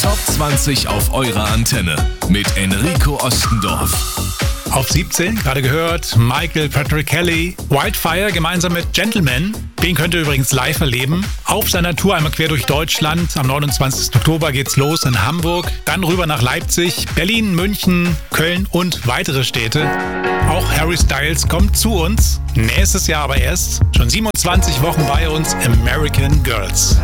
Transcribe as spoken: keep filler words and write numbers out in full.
Top zwanzig auf eurer Antenne mit Enrico Ostendorf. Auf siebzehn, gerade gehört, Michael Patrick Kelly, Wildfire gemeinsam mit Gentleman. Den könnt ihr übrigens live erleben. Auf seiner Tour einmal quer durch Deutschland. Am neunundzwanzigsten Oktober geht's los in Hamburg. Dann rüber nach Leipzig, Berlin, München, Köln und weitere Städte. Auch Harry Styles kommt zu uns. Nächstes Jahr aber erst. Schon siebenundzwanzig Wochen bei uns, American Girls.